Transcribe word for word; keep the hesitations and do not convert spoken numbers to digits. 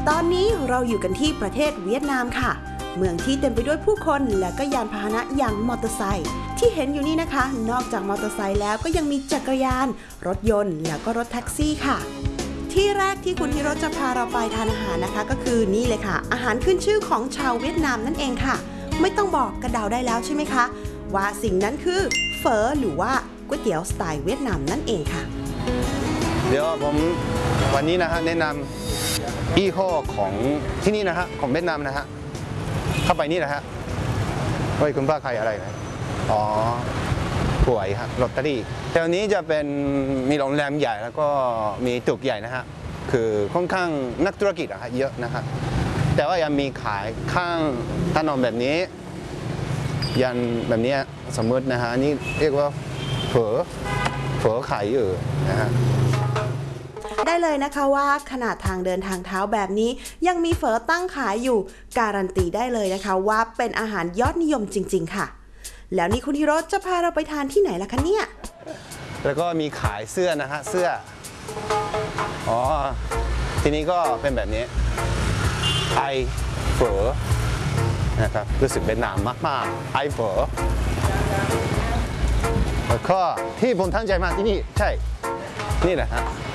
ตอนนี้เราอยู่กันที่ประเทศเวียดนามค่ะเมืองที่เต็มไปด้วยผู้คนและก็ยานพาหนะอย่างมอเตอร์ไซค์ที่เห็นอยู่นี่นะคะนอกจากมอเตอร์ไซค์แล้วก็ยังมีจักรยานรถยนต์แล้วก็รถแท็กซี่ค่ะที่แรกที่คุณฮิโรจะพาเราไปทานอาหารนะคะก็คือนี่เลยค่ะอาหารขึ้นชื่อของชาวเวียดนามนั่นเองค่ะไม่ต้องบอกกระเดาได้แล้วใช่ไหมคะว่าสิ่งนั้นคือเฝอหรือว่าก๋วยเตี๋ยวสไตล์เวียดนามนั่นเองค่ะเดี๋ยวผมวันนี้นะฮะแนะนำยี่ห้อของที่นี่นะฮะของเวียดนามนะฮะเข้าไปนี่นะฮะเฮ้ยคุณป้าใครอะไรนะอ๋อป่วยครับลอตเตอรี่แถวนี้จะเป็นมีโรงแรมใหญ่แล้วก็มีตึกใหญ่นะฮะคือค่อนข้างนักธุรกิจอะฮะเยอะนะครับแต่ว่ายังมีขายข้างถนนแบบนี้ยันแบบนี้สมมตินะฮะนี่เรียกว่าเฝอเฝอขายอยู่นะฮะได้เลยนะคะว่าขนาดทางเดินทางเท้าแบบนี้ยังมีเฝอตั้งขายอยู่การันตีได้เลยนะคะว่าเป็นอาหารยอดนิยมจริงๆค่ะแล้วนี่คุณฮิโรจะพาเราไปทานที่ไหนล่ะคะเนี่ยแล้วก็มีขายเสื้อนะฮะเสื้ออ๋อทีนี้ก็เป็นแบบนี้ไอเฝอนะครับรู้สึกเป็นนามมากๆไอเฝอแล้วก็ที่ผมตั้งใจมาที่นี่ใช่นี่แหละฮะ